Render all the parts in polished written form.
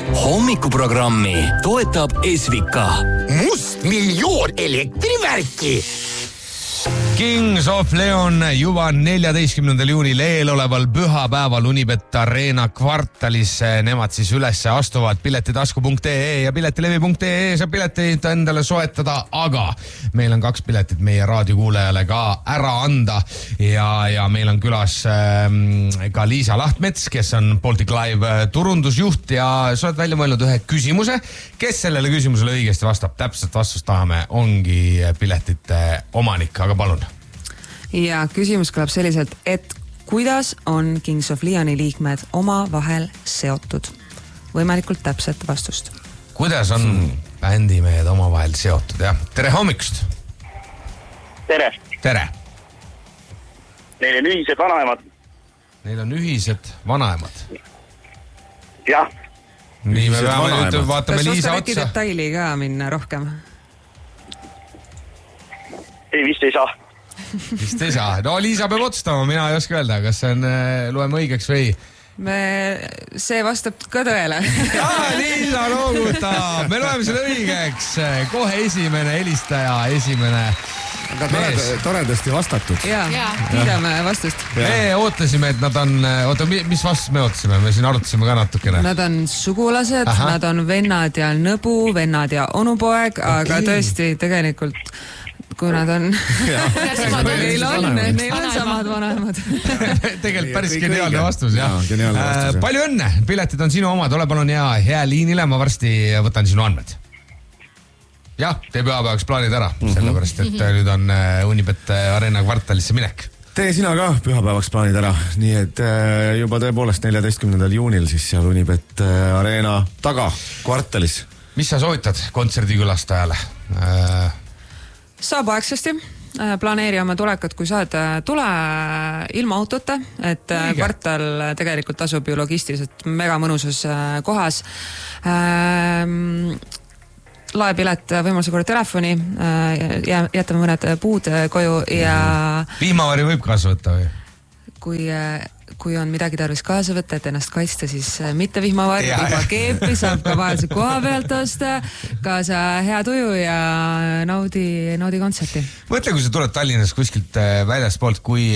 Hommikuprogrammi toetab Esvika. Mustmiljoon elektrivärki. Kings of Leon juba 14. juunil eeloleval pühapäeval Unibet Arena kvartalis. Nemad siis üles astuvad piletitasku.ee ja piletilevi.ee saab pileteid endale soetada, aga meil on 2 piletit meie raadiokuulajale ka ära anda ja meil on külas ka Liisa Lahtmets, kes on Baltic Live turundusjuht ja sa oled välja mõelnud ühe küsimuse. Kes sellele küsimusele õigesti vastab? Täpselt vastust tahame, ongi piletite omanik, aga palun. Ja küsimus kõlab selliselt, et kuidas on Kings of Leoni liikmed oma vahel seotud? Võimalikult täpset vastust. Kuidas on bändimehed oma vahel seotud, jah? Tere hommikust! Tere! Tere! Neil on ühised vanaemad. Neil on ühised vanaemad. Jah. Nii me vaatame Liisa Liisa otsa. Kas detaili ka minna rohkem? Ei, vist ei saa. Vist ei saa. No Liisa peab otsustama, mina ei oska öelda, kas see on, loeme õigeks või... See vastab ka tõele. Liisa loogutab, me loeme selle õigeks. Kohe esimene helistaja, esimene mees. Toredasti vastatud. Kiidame vastust. Me ootasime, et nad on... mis vastust me ootasime? Me siin arutasime ka natukene. Nad on sugulased, nad on vennad ja nõbu, vennad ja onupoeg, aga tõesti tegelikult... kui nad on... Neil on samad vanemad. Tegelikult päris geniaalne vastus, jah. Palju õnne, piletid on sinu omad, ole palun hea liinile, ma varsti võtan sinu andmed. Jah, tee pühapäevaks plaanid ära, sellepärast, et nüüd on Unibet Arena kvartalisse minek. Tee sina ka pühapäevaks plaanid ära, nii et juba tõepoolest 14. juunil siis seal Unibet Arena taga kvartalis. Mis sa soovitad kontserdikülastajale? Saab aegsasti, planeeri oma tulekut, kui saad, tule ilma autota, et kvartal tegelikult asub ju logistiliselt mega mõnusas kohas. Laepilet võimaluse korra telefoni, jätame mõned puud koju ja... Vihmavari võib kaasa võtta või? Kui on midagi tarvis kaasa võtta, et ennast kaitsta, siis mitte vihmavari, vihmakeepi saab ka vahelse koha pealt osta, kaasa hea tuju ja naudi kontserti. Mõtle, kui sa tuled Tallinnas kuskilt väljaspoolt, kui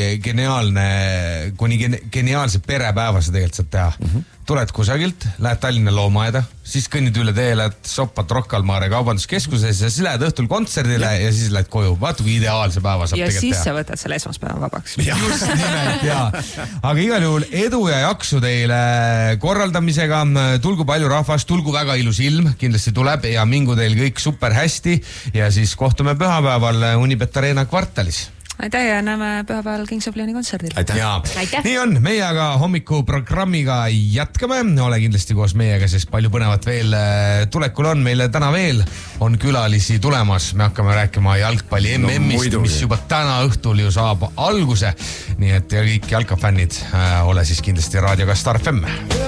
geniaalse perepäeva sa tegelikult saad teha. Tuled kusagilt, lähed Tallinna Loomaeda, siis kõnnid üle tee, lähed soppad Rocca al Mare kaubanduskeskuses ja siis lähed õhtul kontserdile ja siis lähed koju. Vaata, kui ideaalse päeva saab tegelikult teha. Ja siis sa võtad selle esmaspäeva vabaks. Just nimelt, jaa. Aga igal juhul edu ja jaksu teile korraldamisega. Tulgu palju rahvast, tulgu väga ilus ilm, kindlasti tuleb ja mingu teil kõik super hästi ja siis kohtume pühapäeval Unibet Arena kvartalis. Aitäh ja näeme pühapäeval Kings of Leoni kontserdil. Aitäh. Nii on, meie aga hommikuprogrammiga jätkame. Ole kindlasti koos meiega, sest palju põnevat veel tulekul on. Meile täna veel on külalisi tulemas. Me hakkame rääkima jalgpalli MM-ist, mis juba täna õhtul ju saab alguse. Nii et kõik jalkafännid, ole siis kindlasti raadioga Star FM.